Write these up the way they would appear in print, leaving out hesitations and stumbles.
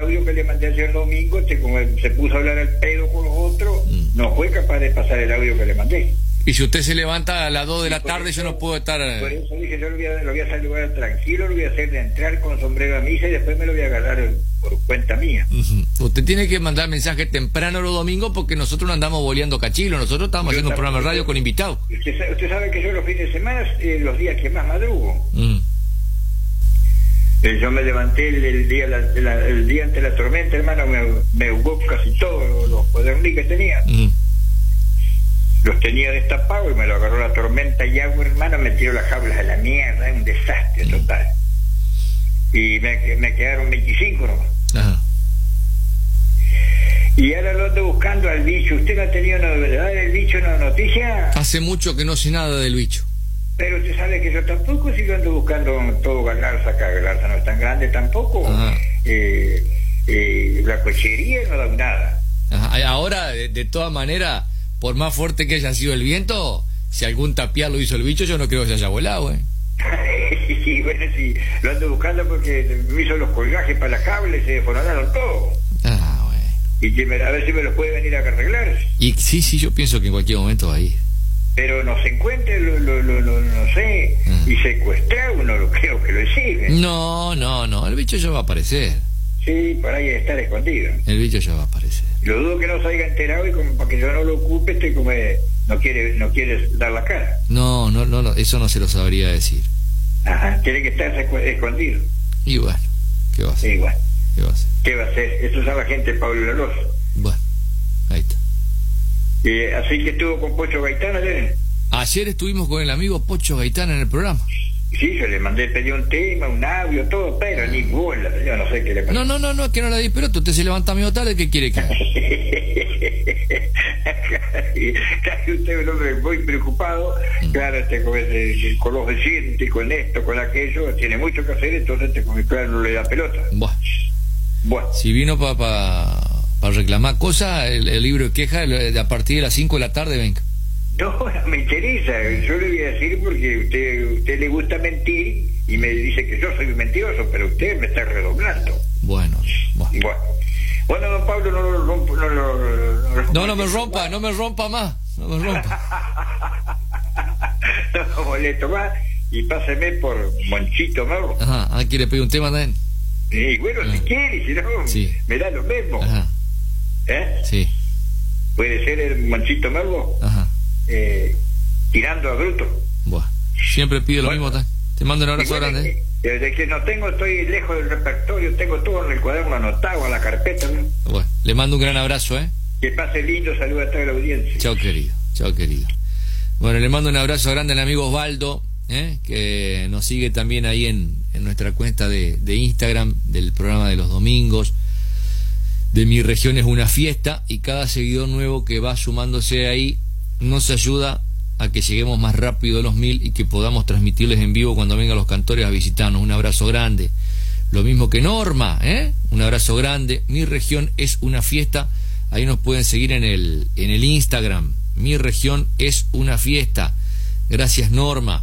audio que le mandé ayer domingo, como se puso a hablar al pedo con los otros, no fue capaz de pasar el audio que le mandé. Y si usted se levanta a las 2 de la tarde, eso, yo no puedo estar... Por eso dije, yo lo voy a saludar tranquilo, lo voy a hacer de entrar con sombrero a misa y después me lo voy a agarrar por cuenta mía. Usted tiene que mandar mensaje temprano los domingos porque nosotros no andamos boleando cachilo, nosotros estamos haciendo un programa de radio con invitados. Usted sabe que yo los fines de semana, los días que más madrugo. Yo me levanté el día ante la tormenta, hermano, me jugó casi todos los cuadernos que tenía. Los tenía destapados y me lo agarró la tormenta y agua, hermano, me tiró las jaulas a la mierda, un desastre total. Y me quedaron 25 nomás. Ajá. Y ahora lo ando buscando al bicho. ¿Usted no ha tenido novedad del bicho, una noticia? Hace mucho que no sé nada del bicho. Pero usted sabe que yo tampoco sigo ando buscando todo Galarza, acá Galarza no es tan grande tampoco. La cochería no da nada. Ajá. Ahora, de todas maneras, por más fuerte que haya sido el viento, si algún tapial lo hizo el bicho, yo no creo que se haya volado, Sí, bueno, sí, lo ando buscando porque me hizo los colgajes para las cables, se desforonaron todo. Bueno. Y que a ver si me los puede venir a arreglar. Y sí, yo pienso que en cualquier momento va a ir. Pero no se encuentre, no sé, y secuestrar uno, lo creo que lo exigen. No, el bicho ya va a aparecer. Sí, por ahí estar escondido. El bicho ya va a aparecer. Lo dudo que no se haya enterado y como para que yo no lo ocupe, como no quiere dar la cara. No, eso no se lo sabría decir. Ajá, tiene que estar escondido. Y bueno, ¿qué va a hacer? Sí, bueno. ¿Qué va a hacer? ¿Qué va a hacer? Eso es la gente de Pablo Laloso. Bueno, ahí está. Así que estuvo con Pocho Gaitán ayer. Ayer estuvimos con el amigo Pocho Gaitán en el programa. Sí, yo le mandé, pedí un tema, un audio, todo, pero ni bola, yo no sé qué le pasó. No, es que no la di, pero usted se levanta medio tarde, ¿qué quiere que haga? Casi usted es un hombre muy preocupado, claro, con los vecinos, con esto, con aquello, tiene mucho que hacer, entonces claro, no le da pelota. Bueno. Si vino para reclamar cosas, el libro de quejas, a partir de las 5 de la tarde, venga. No me interesa, yo le voy a decir porque usted le gusta mentir y me dice que yo soy un mentiroso, pero usted me está redoblando. Bueno, don Pablo, no lo rompo, no me rompa más, no me rompa. No lo molesto más y páseme por Monchito Merlo. Ajá, aquí le pido un tema también. Y bueno, si quiere, si no, sí. Me da lo mismo. Ajá. Sí. Puede ser el Monchito Merlo. Ajá. Tirando a bruto. Siempre pido lo mismo. Te mando un abrazo grande. Desde que no tengo, estoy lejos del repertorio, tengo todo en el cuaderno anotado, en la carpeta, ¿no? Le mando un gran abrazo, Que pase lindo, saluda a toda la audiencia. Chao querido. Bueno, le mando un abrazo grande al amigo Osvaldo, que nos sigue también ahí en nuestra cuenta de Instagram del programa de los domingos. De Mi Región es una Fiesta, y cada seguidor nuevo que va sumándose ahí nos ayuda a que lleguemos más rápido a los 1000 y que podamos transmitirles en vivo cuando vengan los cantores a visitarnos. Un abrazo grande. Lo mismo que Norma, un abrazo grande. Mi Región es una Fiesta. Ahí nos pueden seguir en el Instagram. Mi Región es una Fiesta. Gracias, Norma.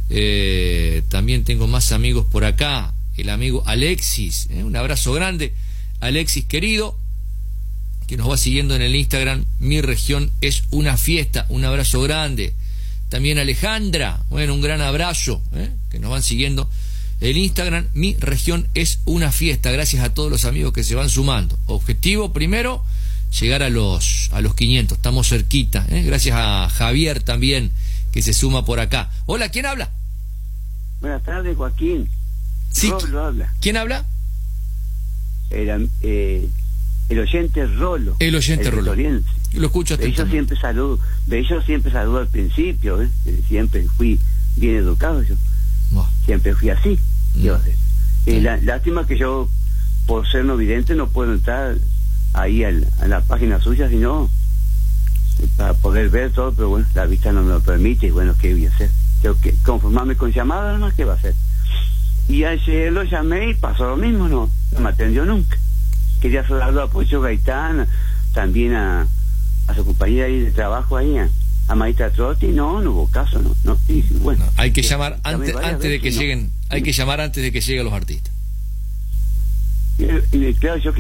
También tengo más amigos por acá. El amigo Alexis, un abrazo grande. Alexis querido, que nos va siguiendo en el Instagram. Mi Región es una Fiesta. Un abrazo grande. También Alejandra, un gran abrazo, que nos van siguiendo el Instagram. Mi Región es una Fiesta. Gracias a todos los amigos que se van sumando. Objetivo primero, llegar a los 500. Estamos cerquita. Gracias a Javier también, que se suma por acá. Hola, ¿quién habla? Buenas tardes, Joaquín. Sí. Rolo habla. ¿Quién habla? El oyente Rolo. El oyente Rolo. Lo escucho atentamente. De ellos siempre saludo al principio, siempre fui bien educado yo. Siempre fui así. Lástima que yo, por ser no vidente, no puedo entrar ahí a la página suya, sino para poder ver todo, pero bueno, la vista no me lo permite, y bueno, ¿qué voy a hacer? Tengo que conformarme con llamada, nomás, ¿qué va a hacer? Y ayer lo llamé y pasó lo mismo, no me atendió nunca. Quería saludar a Pocho Gaitán, también a su compañera ahí de trabajo ahí, a Maita Trotti, no hubo caso, no. Y, bueno, hay que llamar antes de que lleguen, hay que llamar antes de que lleguen los artistas. Claro, yo